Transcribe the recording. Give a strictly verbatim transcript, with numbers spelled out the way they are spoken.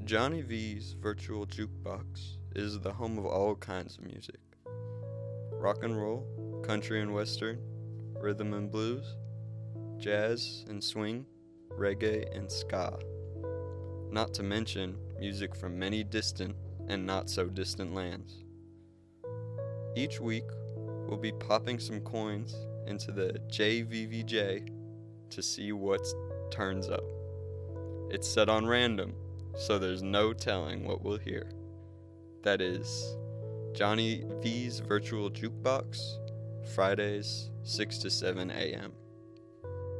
Johnny V's Virtual Jukebox is the home of all kinds of music. Rock and roll, country and western, rhythm and blues, jazz and swing, reggae and ska. Not to mention music from many distant and not so distant lands. Each week, we'll be popping some coins into the J V V J to see what turns up. It's set on random, so there's no telling what we'll hear. That is Johnny V's Virtual Jukebox, Fridays, six to seven a.m.